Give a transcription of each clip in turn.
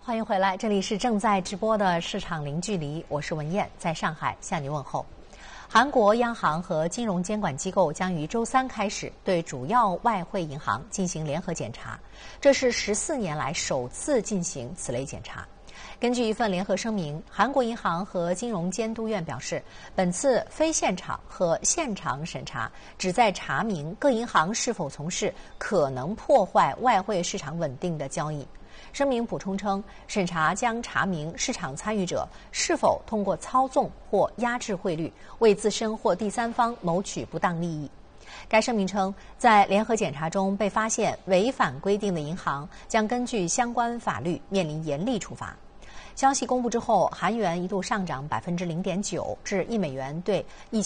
欢迎回来，这里是正在直播的市场零距离，我是文艳，在上海向你问候。韩国央行和金融监管机构将于周三开始对主要外汇银行进行联合检查，这是14年来首次进行此类检查。根据一份联合声明，韩国银行和金融监督院表示，本次非现场和现场审查旨在查明各银行是否从事可能破坏外汇市场稳定的交易。声明补充称，审查将查明市场参与者是否通过操纵或压制汇率，为自身或第三方谋取不当利益。该声明称，在联合检查中被发现违反规定的银行将根据相关法律面临严厉处罚。消息公布之后，韩元一度上涨0.9%至1美元兑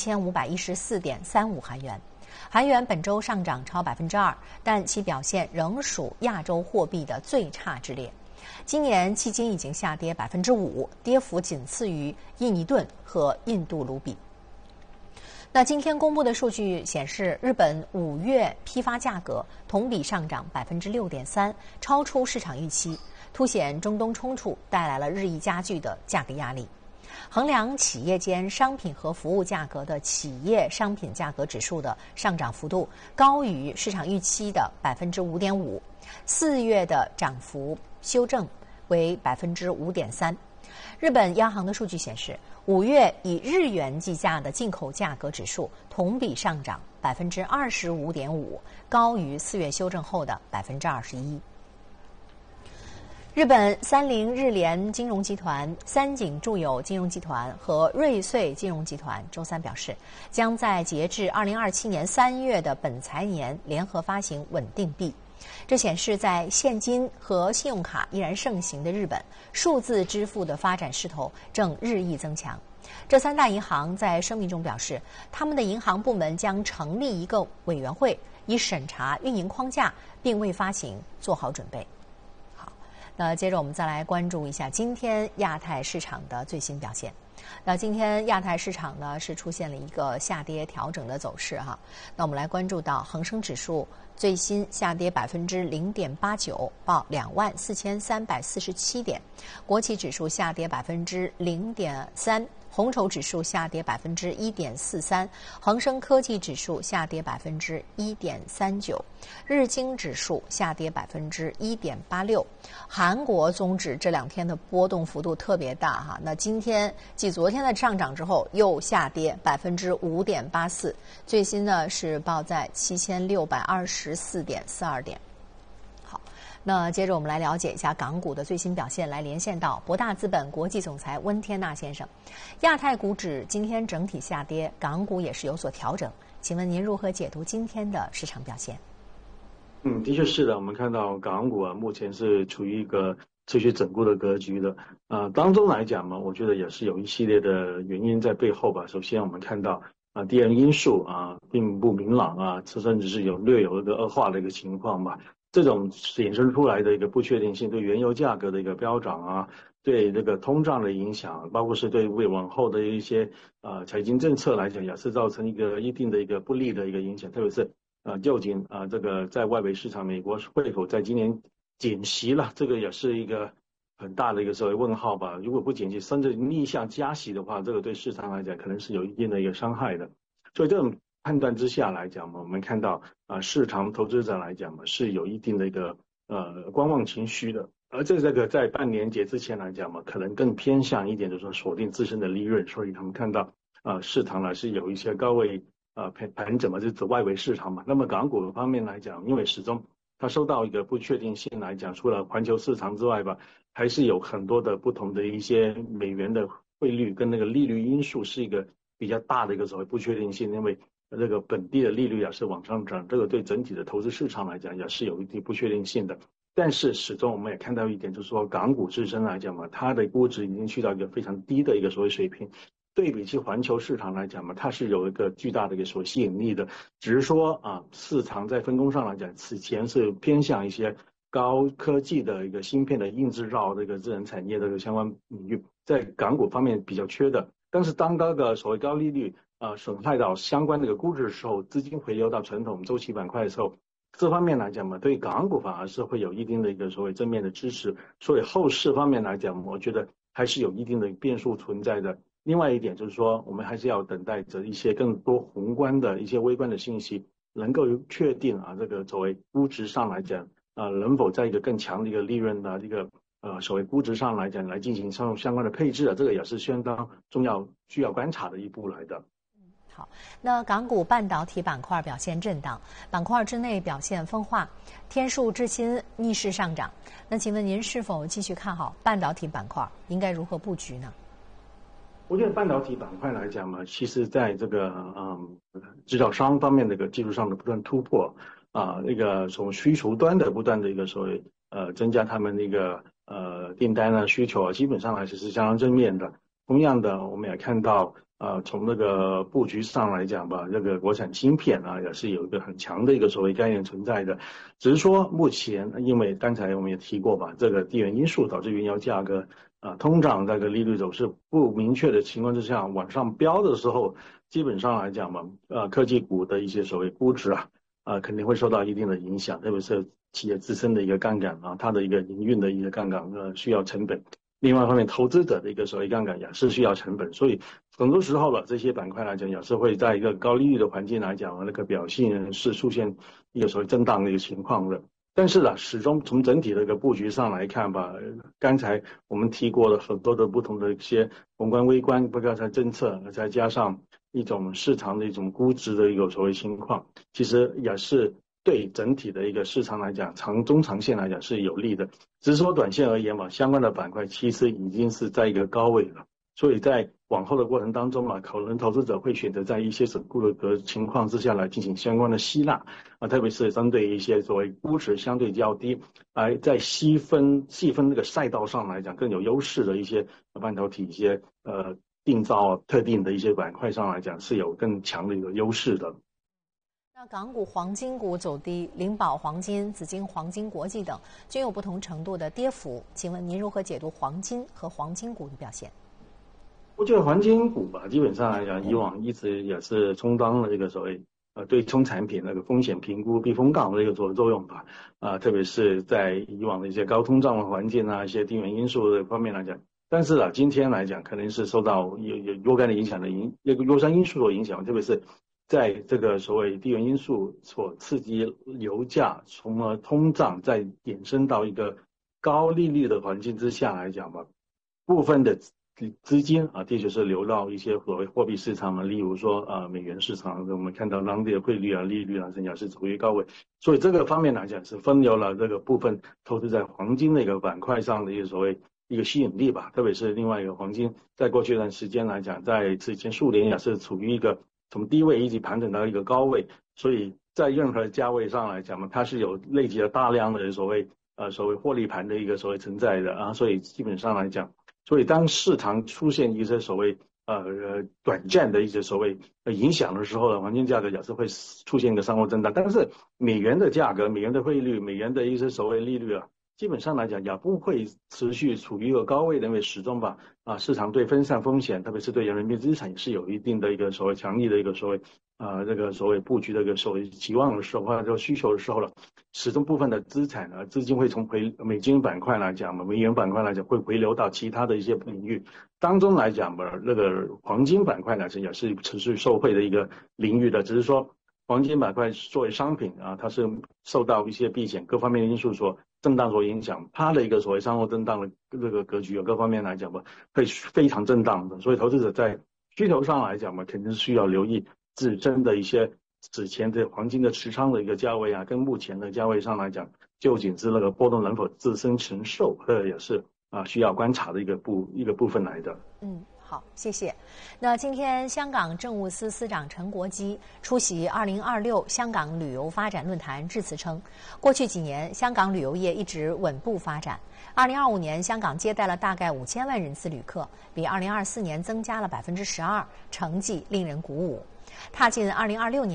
1514.35韩元。韩元本周上涨超2%，但其表现仍属亚洲货币的最差之列。今年迄今已经下跌5%，跌幅仅次于印尼盾和印度卢比。那今天公布的数据显示，日本5月批发价格同比上涨6.3%，超出市场预期，凸显中东冲突带来了日益加剧的价格压力。衡量企业间商品和服务价格的企业商品价格指数的上涨幅度高于市场预期的5.5%，4月的涨幅修正为5.3%。日本央行的数据显示，5月以日元计价的进口价格指数同比上涨25.5%，高于4月修正后的21%。日本三菱日联金融集团、三井住友金融集团和瑞穗金融集团周三表示，将在截至2027年3月的本财年联合发行稳定币。这显示，在现金和信用卡依然盛行的日本，数字支付的发展势头正日益增强。这三大银行在声明中表示，他们的银行部门将成立一个委员会，以审查运营框架，并为发行做好准备。那接着我们再来关注一下今天亚太市场的最新表现。那今天亚太市场呢是出现了一个下跌调整的走势哈。那我们来关注到恒生指数最新下跌0.89%，报24347点；国企指数下跌0.3%。红筹指数下跌1.43%，恒生科技指数下跌1.39%，日经指数下跌1.86%。韩国综指这2天的波动幅度特别大哈，那今天继昨天的上涨之后又下跌5.84%，最新呢是报在7624.42点。那接着我们来了解一下港股的最新表现，来连线到博大资本国际总裁温天纳先生。亚太股指今天整体下跌，港股也是有所调整，请问您如何解读今天的市场表现？ 的确是的，我们看到港股目前是处于一个持续整固的格局的。当中来讲嘛，我觉得也是有一系列的原因在背后吧。首先我们看到地缘因素并不明朗甚至是略有一个恶化的一个情况吧。这种衍生出来的一个不确定性，对原油价格的一个飙涨对这个通胀的影响，包括是对往后的一些财经政策来讲，也是造成一个一定的一个不利的一个影响。特别是究竟这个在外围市场，美国会否在今年减息了？这个也是一个很大的一个所谓问号吧。如果不减息，甚至逆向加息的话，这个对市场来讲可能是有一定的一个伤害的。所以这种判断之下来讲嘛，我们看到市场投资者来讲嘛，是有一定的一个观望情绪的。而这个在半年节之前来讲嘛，可能更偏向一点，就是说锁定自身的利润。所以他们看到市场呢是有一些高位盘整嘛，就是指外围市场嘛。那么港股方面来讲，因为始终它受到一个不确定性来讲，除了环球市场之外吧，还是有很多的不同的一些美元的汇率跟那个利率因素是一个比较大的一个所谓不确定性，因为这个本地的利率也是往上涨，这个对整体的投资市场来讲也是有一定不确定性的。但是始终我们也看到一点，就是说港股自身来讲嘛，它的估值已经去到一个非常低的一个所谓水平，对比起环球市场来讲嘛，它是有一个巨大的一个所吸引力的。只是说市场在分工上来讲，此前是偏向一些高科技的一个芯片的硬制造的一个智能产业的一个相关领域，在港股方面比较缺的。但是当这个所谓高利率损害到相关的一个估值的时候，资金回流到传统周期板块的时候， 这方面来讲嘛，对港股反而是会有一定的一个所谓正面的支持，所以后市方面来讲，我觉得还是有一定的变数存在的。另外一点就是说，我们还是要等待着一些更多宏观的一些微观的信息，能够确定这个作为估值上来讲，能否在一个更强的一个利润的这个所谓估值上来讲来进行相关的配置这个也是相当重要需要观察的一步来的。 好，那港股半导体板块表现震荡，板块之内表现分化，天数至今逆势上涨。那请问您是否继续看好半导体板块？应该如何布局呢？ 我觉得半导体板块来讲嘛，其实在这个制造商方面的一个技术上的不断突破那个从需求端的不断的一个所谓增加他们的一个订单需求基本上还是相当正面的。同样的，我们也看到从那个布局上来讲吧，这个国产芯片也是有一个很强的一个所谓概念存在的。只是说目前因为刚才我们也提过吧，这个地缘因素导致原油价格通胀这个利率走势不明确的情况之下往上飙的时候，基本上来讲嘛，科技股的一些所谓估值肯定会受到一定的影响，特别是企业自身的一个杠杆它的一个营运的一个杠杆需要成本。另外一方面，投资者的一个所谓杠杆也是需要成本，所以很多时候这些板块来讲也是会在一个高利率的环境来讲那个表现是出现一个所谓震荡的一个情况的。但是始终从整体的一个布局上来看吧，刚才我们提过了很多的不同的一些宏观微观包括在政策，再加上一种市场的一种估值的一个所谓情况，其实也是对整体的一个市场来讲中长线来讲是有利的。只是说短线而言嘛，相关的板块其实已经是在一个高位了，所以在往后的过程当中可能投资者会选择在一些整固的情况之下来进行相关的吸纳特别是针对一些所谓估值相对较低而在细分那个赛道上来讲更有优势的一些半导体一些定造特定的一些板块上来讲是有更强的一个优势的。 那港股黄金股走低，灵宝黄金、紫金黄金国际等均有不同程度的跌幅，请问您如何解读黄金和黄金股的表现？ 我觉得黄金股吧，基本上来讲，以往一直也是充当了这个所谓对冲产品那个风险评估避风港的一个作用吧特别是在以往的一些高通胀的环境一些地缘因素的方面来讲。但是今天来讲，可能是受到有若干的影响的若干因素所影响，特别是在这个所谓地缘因素所刺激油价，从而通胀再衍生到一个高利率的环境之下来讲吧，部分的资金的确是流到一些所谓货币市场例如说美元市场，我们看到当地的汇率利率仍然是处于高位，所以这个方面来讲是分流了这个部分投资在黄金的一个板块上的一个所谓一个吸引力吧。特别是另外一个黄金在过去一段时间来讲，在之前数年也是处于一个从低位一直盘整到一个高位，所以在任何价位上来讲嘛，它是有累积了大量的所谓获利盘的一个所谓存在的所以基本上来讲，所以当市场出现一些所谓短暂的一些所谓影响的时候呢，黄金价格也是会出现一个上落震荡。但是美元的价格、美元的汇率、美元的一些所谓利率基本上来讲也不会持续处于一个高位的，因为始终吧市场对分散风险，特别是对人民币资产也是有一定的一个所谓强力的一个所谓这个所谓布局的一个所谓期望的时候或者需求的时候了，始终部分的资产资金会从美金板块来讲美元板块来讲会回流到其他的一些领域当中来讲那个黄金板块来讲也是持续受惠的一个领域的，只是说黄金板块作为商品它是受到一些避险各方面的因素所震荡所影响，它的一个所谓上落震荡的这个格局有各方面来讲吧，会非常震荡的，所以投资者在需求上来讲嘛，肯定是需要留意自身的一些此前的黄金的持仓的一个价位跟目前的价位上来讲，究竟是那个波动能否自身承受，也是需要观察的一个部分来的。 好，谢谢。那今天香港政务司司长陈国基出席2026香港旅游发展论坛致辞称，过去几年香港旅游业一直稳步发展。2025年香港接待了大概5000万人次旅客，比2024年增加了12%，成绩令人鼓舞。踏进2026年。